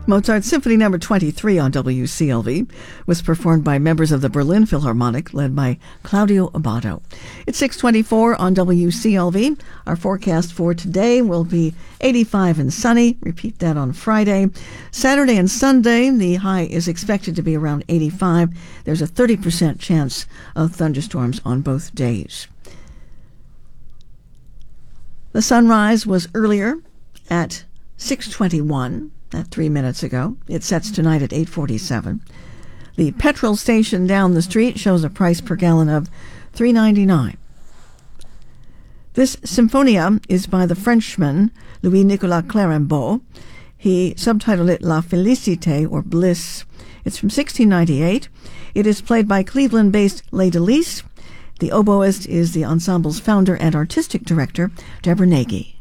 Mozart Symphony No. 23 on WCLV was performed by members of the Berlin Philharmonic, led by Claudio Abbado. It's 6:24 on WCLV. Our forecast for today will be 85 and sunny. Repeat that on Friday. Saturday and Sunday, the high is expected to be around 85. There's a 30% chance of thunderstorms on both days. The sunrise was earlier at 6:21. 3 minutes ago. It sets tonight at 8:47. The petrol station down the street shows a price per gallon of $3.99. This Symphonia is by the Frenchman Louis-Nicolas Clérambault. He subtitled it La Félicité, or Bliss. It's from 1698. It is played by Cleveland-based Les Delis. The oboist is the ensemble's founder and artistic director, Deborah Nagy.